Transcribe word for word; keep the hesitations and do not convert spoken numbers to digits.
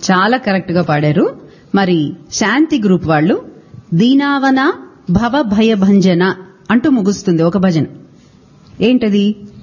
చాలా కరెక్ట్ గా పాడారు. మరి శాంతి గ్రూప్ వాళ్ళు దీనావన భవ భయ భంజన అంటూ ముగుస్తుంది ఒక భజన. ఏంటది?